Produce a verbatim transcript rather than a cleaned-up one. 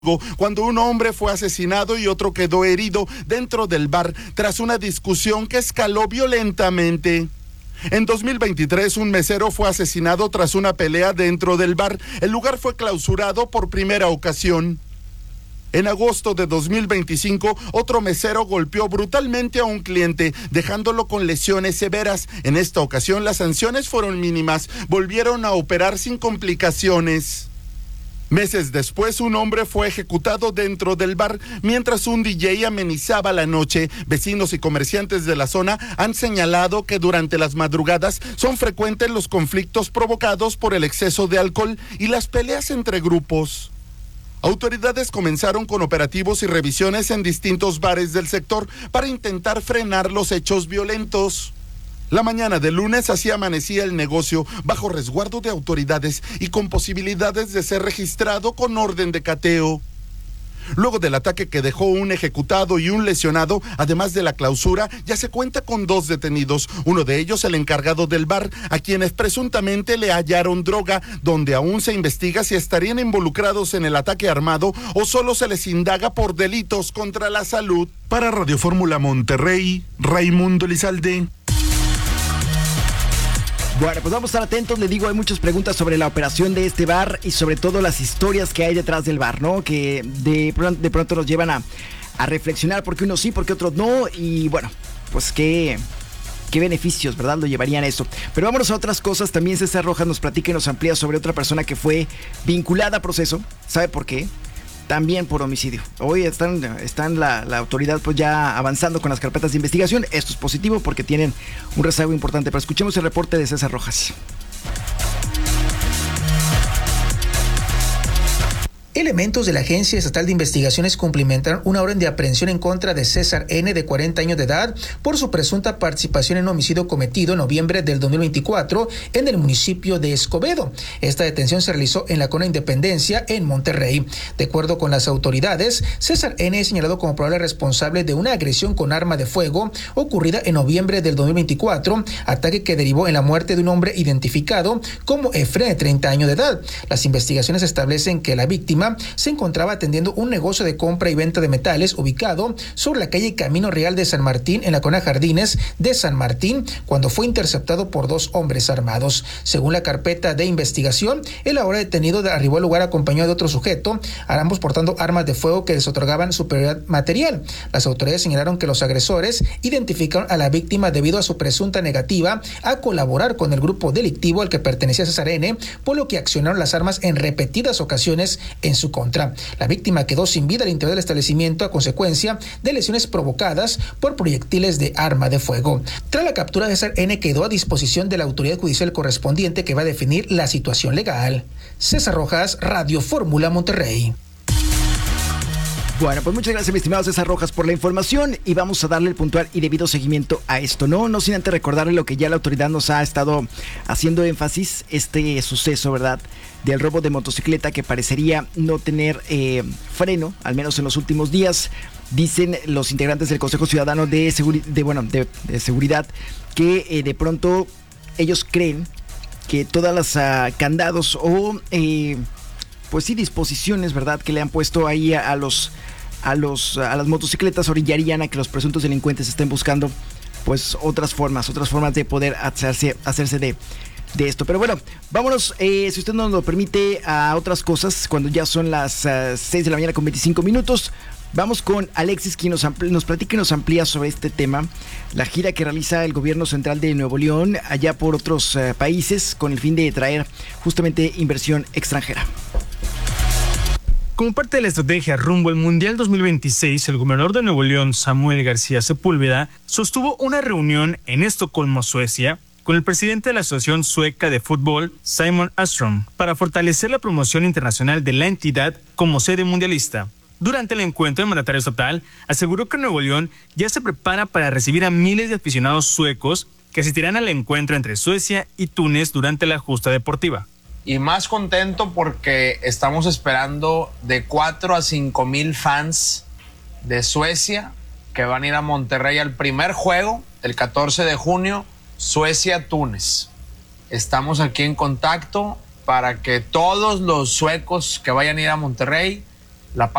cuando un hombre fue asesinado y otro quedó herido dentro del bar tras una discusión que escaló violentamente. En dos mil veintitrés, un mesero fue asesinado tras una pelea dentro del bar. El lugar fue clausurado por primera ocasión. En agosto de dos mil veinticinco, otro mesero golpeó brutalmente a un cliente, dejándolo con lesiones severas. En esta ocasión, las sanciones fueron mínimas. Volvieron a operar sin complicaciones. Meses después, un hombre fue ejecutado dentro del bar mientras un D J amenizaba la noche. Vecinos y comerciantes de la zona han señalado que durante las madrugadas son frecuentes los conflictos provocados por el exceso de alcohol y las peleas entre grupos. Autoridades comenzaron con operativos y revisiones en distintos bares del sector para intentar frenar los hechos violentos. La mañana del lunes así amanecía el negocio bajo resguardo de autoridades y con posibilidades de ser registrado con orden de cateo. Luego del ataque que dejó un ejecutado y un lesionado, además de la clausura, ya se cuenta con dos detenidos. Uno de ellos el encargado del bar, a quienes presuntamente le hallaron droga, donde aún se investiga si estarían involucrados en el ataque armado o solo se les indaga por delitos contra la salud. Para Radio Fórmula Monterrey, Raimundo Elizalde. Bueno, pues vamos a estar atentos, le digo, hay muchas preguntas sobre la operación de este bar y sobre todo las historias que hay detrás del bar, ¿no? Que de, de pronto nos llevan a, a reflexionar porque unos sí, porque otros no, y bueno, pues qué, qué beneficios, ¿verdad? Lo llevarían a eso. Pero vámonos a otras cosas, también César Rojas nos platica y nos amplía sobre otra persona que fue vinculada a proceso, ¿sabe por qué? También por homicidio. Hoy están, están la, la autoridad pues ya avanzando con las carpetas de investigación. Esto es positivo porque tienen un rezago importante. Pero escuchemos el reporte de César Rojas. Elementos de la Agencia Estatal de Investigaciones cumplimentaron una orden de aprehensión en contra de César N., de cuarenta años de edad, por su presunta participación en un homicidio cometido en noviembre del dos mil veinticuatro en el municipio de Escobedo. Esta detención se realizó en la Colonia Independencia, en Monterrey. De acuerdo con las autoridades, César N. es señalado como probable responsable de una agresión con arma de fuego ocurrida en noviembre del dos mil veinticuatro, ataque que derivó en la muerte de un hombre identificado como Efren, de treinta años de edad. Las investigaciones establecen que la víctima se encontraba atendiendo un negocio de compra y venta de metales ubicado sobre la calle Camino Real de San Martín, en la colonia Jardines de San Martín, cuando fue interceptado por dos hombres armados. Según la carpeta de investigación, el ahora detenido arribó al lugar acompañado de otro sujeto, ambos portando armas de fuego que les otorgaban superioridad material. Las autoridades señalaron que los agresores identificaron a la víctima debido a su presunta negativa a colaborar con el grupo delictivo al que pertenecía César N., por lo que accionaron las armas en repetidas ocasiones en su contra. La víctima quedó sin vida al interior del establecimiento a consecuencia de lesiones provocadas por proyectiles de arma de fuego. Tras la captura, de César N. quedó a disposición de la autoridad judicial correspondiente, que va a definir la situación legal. César Rojas, Radio Fórmula Monterrey. Bueno, pues muchas gracias, mi estimado César Rojas, por la información, y vamos a darle el puntual y debido seguimiento a esto, ¿no? No sin antes recordarle lo que ya la autoridad nos ha estado haciendo énfasis, este suceso, ¿verdad?, del robo de motocicleta que parecería no tener eh, freno, al menos en los últimos días. Dicen los integrantes del Consejo Ciudadano de, Seguri- de, bueno, de, de Seguridad que eh, de pronto ellos creen que todas las uh, candados o eh, pues sí disposiciones, ¿verdad?, que le han puesto ahí a, a los a los a las motocicletas orillarían a que los presuntos delincuentes estén buscando pues otras formas, otras formas de poder hacerse hacerse de de esto. Pero bueno, vámonos, eh, si usted nos lo permite, a otras cosas, cuando ya son las uh, seis de la mañana con veinticinco minutos. Vamos con Alexis, quien nos, ampl- nos platica y nos amplía sobre este tema, la gira que realiza el gobierno central de Nuevo León allá por otros uh, países con el fin de traer justamente inversión extranjera. Como parte de la estrategia rumbo al Mundial dos mil veintiséis, el gobernador de Nuevo León, Samuel García Sepúlveda, sostuvo una reunión en Estocolmo, Suecia, con el presidente de la Asociación Sueca de Fútbol, Simon Östrom, para fortalecer la promoción internacional de la entidad como sede mundialista. Durante el encuentro, el mandatario estatal aseguró que Nuevo León ya se prepara para recibir a miles de aficionados suecos que asistirán al encuentro entre Suecia y Túnez durante la justa deportiva. Y más contento porque estamos esperando de cuatro a cinco mil fans de Suecia que van a ir a Monterrey al primer juego, el catorce de junio, Suecia-Túnez. Estamos aquí en contacto para que todos los suecos que vayan a ir a Monterrey la